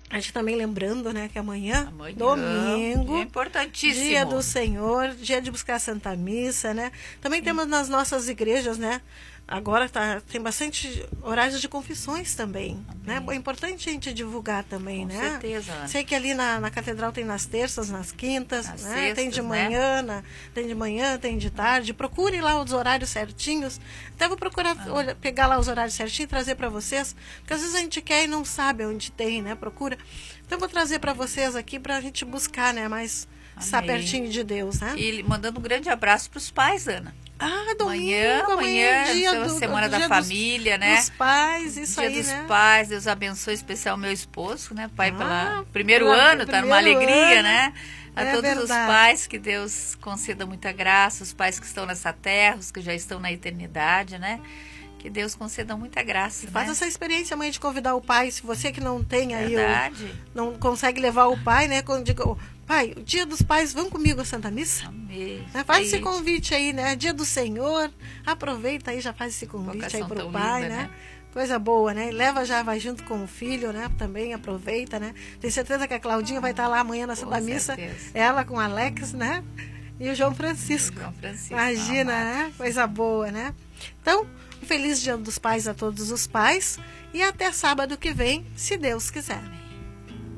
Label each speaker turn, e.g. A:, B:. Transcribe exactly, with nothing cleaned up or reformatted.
A: A gente também lembrando, né, que amanhã,
B: Amanhã,
A: domingo,
B: é importantíssimo.
A: dia do Senhor, dia de buscar a Santa Missa, né? Também temos nas nossas igrejas, né? Agora tá, tem bastante horários de confissões também, né? É importante a gente divulgar também,
B: Com
A: né?
B: certeza, Ana.
A: Sei que ali na, na catedral tem nas terças, nas quintas,
B: Nas
A: né?
B: sextas,
A: Tem de
B: né?
A: manhã, na- tem de manhã, tem de tarde. Procure lá os horários certinhos. Até vou procurar
B: Ah.
A: olha, pegar lá os horários certinhos e trazer para vocês, porque às vezes a gente quer e não sabe onde tem, né? Procura. Então eu vou trazer para vocês aqui para a gente buscar, né? Mais estar
B: Amém.
A: pertinho de Deus, né?
B: E mandando um grande abraço para os pais, Ana.
A: Ah, domingo,
B: Amanhã, amanhã,
A: é dia
B: é a
A: do,
B: semana
A: do
B: da
A: dia
B: família,
A: dos,
B: né?
A: Dos pais, isso
B: Dia
A: aí,
B: dos
A: né?
B: pais, Deus abençoe, especial meu esposo, né? Pai,
A: Ah,
B: pela primeiro
A: pela-
B: ano, tá numa
A: primeiro
B: alegria,
A: ano.
B: né? A
A: É
B: todos os
A: verdade.
B: pais, que Deus conceda muita graça, os pais que estão nessa terra, os que já estão na eternidade, né? Que Deus conceda muita graça,
A: Faz
B: né?
A: essa experiência, mãe, de convidar o pai. Se você que não tem aí, o,
B: Verdade.
A: não consegue levar o pai, né? Quando diga, "Ô, pai, o dia dos pais, vão comigo à Santa Missa?"
B: Amém.
A: Né? Faz
B: Aí,
A: esse convite aí, né? Dia do Senhor. Aproveita aí, já faz esse convite
B: Vocação
A: aí pro
B: tão
A: pai,
B: linda,
A: né?
B: né?
A: Coisa boa, né? E leva já, vai junto com o filho, né? Também aproveita, né? Tenho certeza que a Claudinha vai estar lá amanhã na Santa
B: Com
A: Missa.
B: certeza.
A: Ela com o Alex, né? E o João Francisco.
B: João Francisco,
A: Imagina,
B: amado.
A: né? Coisa boa, né? Então, um feliz Dia dos Pais a todos os pais. E até sábado que vem, se Deus quiser.